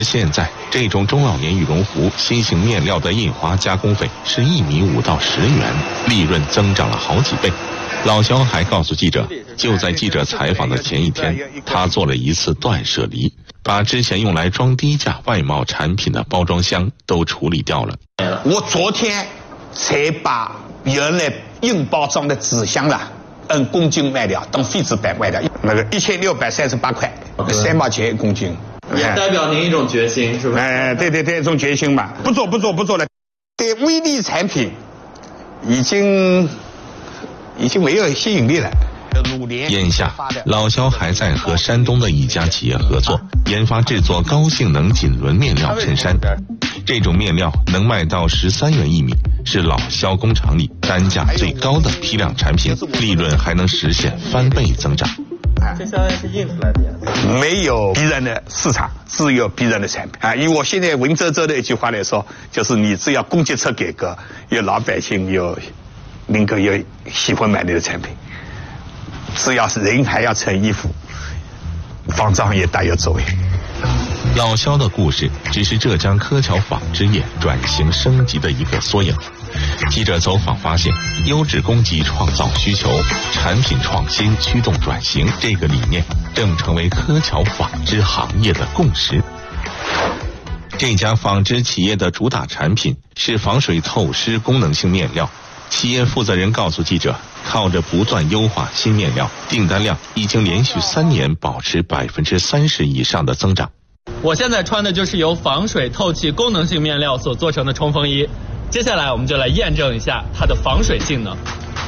现在这种中老年羽绒服新型面料的印花加工费是1米5到10元，利润增长了好几倍。老肖还告诉记者，就在记者采访的前一天，他做了一次断舍离，把之前用来装低价外贸产品的包装箱都处理掉了。 我昨天才把原来硬包装的纸箱了按公斤卖掉，当废纸板卖掉，那个1638块，3毛钱1公斤。 也代表您一种决心，是吧？ 对，一种决心嘛，不做了。对微利产品已经没有吸引力了。 眼下，老肖还在和山东的一家企业合作，研发制作高性能锦纶面料衬衫。这种面料能卖到13元1米，是老肖工厂里单价最高的批量产品，利润还能实现翻倍增长。 这相当于是印出来的颜色， 没有逼人的市场，只有逼人的产品啊！以我现在文绉绉的一句话来说，就是你只要供给侧改革，有老百姓能够有喜欢买你的产品，只要是人还要穿衣服，纺织行业大有作为。 老肖的故事只是浙江柯桥纺织业转型升级的一个缩影。记者走访发现，优质供给创造需求，产品创新驱动转型这个理念正成为柯桥纺织行业的共识。这家纺织企业的主打产品是防水透湿功能性面料。企业负责人告诉记者，靠着不断优化新面料，订单量已经连续3年保持30%以上的增长。 我现在穿的就是由防水透气功能性面料所做成的冲锋衣，接下来我们就来验证一下它的防水性能。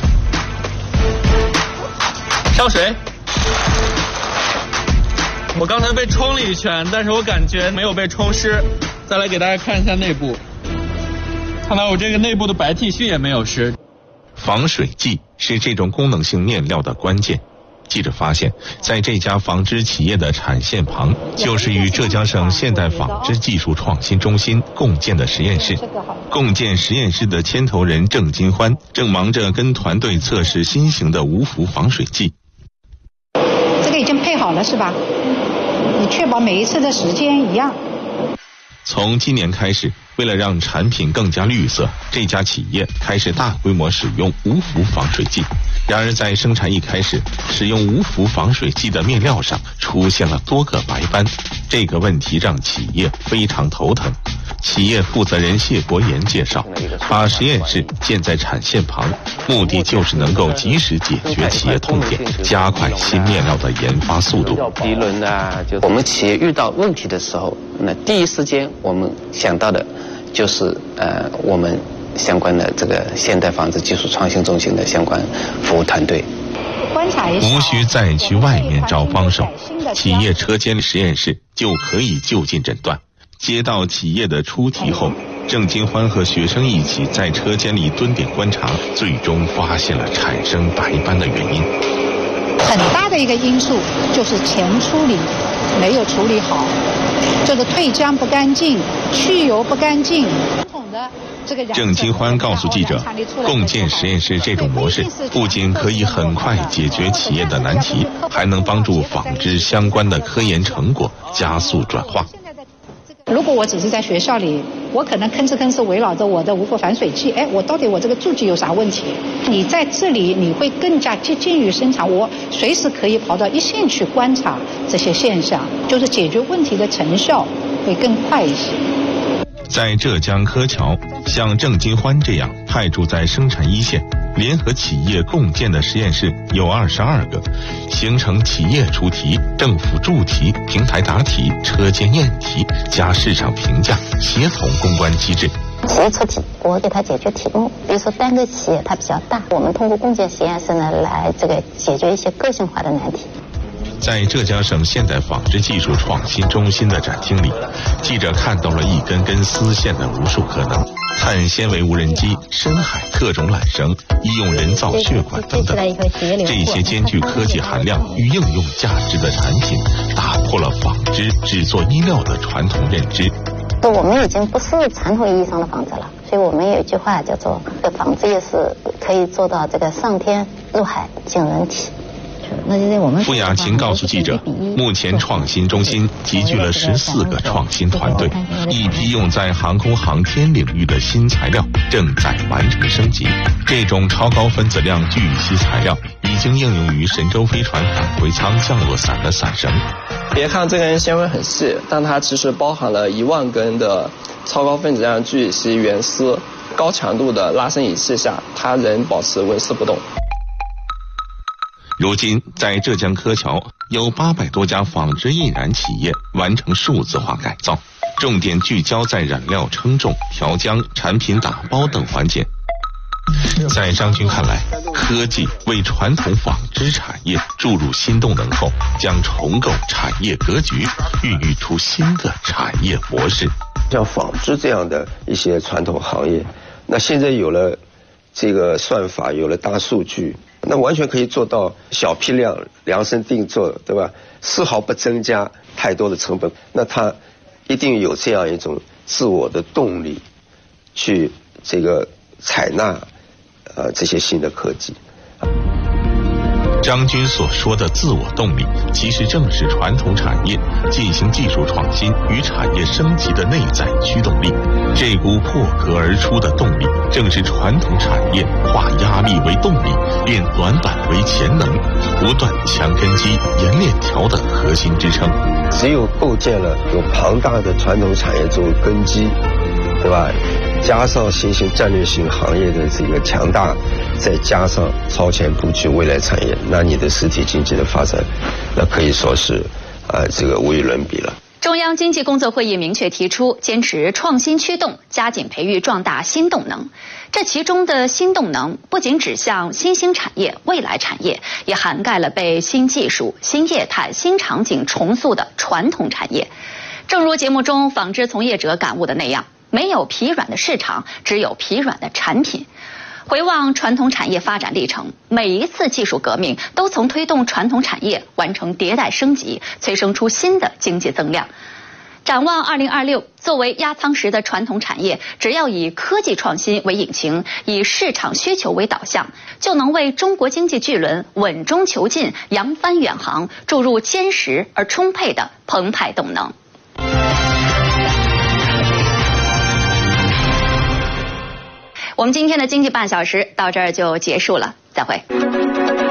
上水。我刚才被冲了一圈，但是我感觉没有被冲湿。再来给大家看一下内部，看到我这个内部的白 T 恤也没有湿。 防水剂是这种功能性面料的关键。记者发现，在这家纺织企业的产线旁，就是与浙江省现代纺织技术创新中心共建的实验室。共建实验室的牵头人郑金欢正忙着跟团队测试新型的无氟防水剂。 这个已经配好了是吧？你确保每一次的时间一样。 从今年开始，为了让产品更加绿色，这家企业开始大规模使用无氟防水剂。然而在生产一开始，使用无氟防水剂的面料上出现了多个白斑，这个问题让企业非常头疼。企业负责人谢国岩介绍，把实验室建在产线旁，目的就是能够及时解决企业痛点，加快新面料的研发速度。 涤纶啊，我们企业遇到问题的时候，那第一时间我们想到的就是我们相关的这个现代纺织技术创新中心的相关服务团队。 无需再去外面找帮手，企业车间实验室就可以就近诊断。接到企业的出题后，郑金欢和学生一起在车间里蹲点观察，最终发现了产生白斑的原因。 很大的一个因素就是前处理没有处理好，这个退浆不干净，去油不干净。 郑金欢告诉记者，共建实验室这种模式不仅可以很快解决企业的难题，还能帮助纺织相关的科研成果加速转化。 如果我只是在学校里，我可能吭哧围绕着我的无氟防水剂，我到底我这个助剂有啥问题？你在这里你会更加接近于生产，我随时可以跑到一线去观察这些现象，就是解决问题的成效会更快一些。 在浙江柯桥，像郑金欢这样派驻在生产一线、联合企业共建的实验室有22个，形成企业出题、政府助题、平台答题、车间验题加市场评价协同攻关机制。 企业出题，我给他解决题目。比如说单个企业它比较大，我们通过共建实验室呢来解决一些个性化的难题。 在浙江省现代纺织技术创新中心的展厅里，记者看到了一根根丝线的无数可能，碳纤维无人机、深海特种缆绳、医用人造血管等等，这些兼具科技含量与应用价值的产品，打破了纺织只做衣料的传统认知。 我们已经不是传统意义上的纺织了，所以我们有一句话叫做纺织业是可以做到这个上天入海进人体。 那就是我们。 傅雅琴告诉记者，目前创新中心集聚了14个创新团队，一批用在航空航天领域的新材料正在完成升级。这种超高分子量聚乙烯材料已经应用于神舟飞船返回舱降落伞的伞绳。 别看这根纤维很细，但它其实包含了1万根的超高分子量聚乙烯原丝，高强度的拉伸仪器下，它仍保持纹丝不动。 如今，在浙江柯桥，有800多家纺织印染企业完成数字化改造，重点聚焦在染料称重、调浆、产品打包等环节。在张军看来，科技为传统纺织产业注入新动能后，将重构产业格局，孕育出新的产业模式。 像纺织这样的一些传统行业，那现在有了这个算法，有了大数据，那完全可以做到小批量量身定做，对吧？丝毫不增加太多的成本，那它一定有这样一种自我的动力，去这个采纳这些新的科技。 张军所说的自我动力，其实正是传统产业进行技术创新与产业升级的内在驱动力。这股破壳而出的动力，正是传统产业化压力为动力，变短板为潜能，不断强根基、严链条的核心支撑。 只有构建了有庞大的传统产业作为根基，对吧？加上新兴战略性行业的这个强大，再加上超前布局未来产业，那你的实体经济的发展，那可以说是这个无与伦比了。 中央经济工作会议明确提出，坚持创新驱动，加紧培育壮大新动能。这其中的新动能不仅指向新兴产业、未来产业，也涵盖了被新技术、新业态、新场景重塑的传统产业。正如节目中纺织从业者感悟的那样，没有疲软的市场，只有疲软的产品。回望传统产业发展历程，每一次技术革命都曾推动传统产业完成迭代升级，催生出新的经济增量。展望2026，作为压舱石的传统产业，只要以科技创新为引擎，以市场需求为导向，就能为中国经济巨轮稳中求进、扬帆远航注入坚实而充沛的澎湃动能。我们今天的经济半小时到这儿就结束了，再会。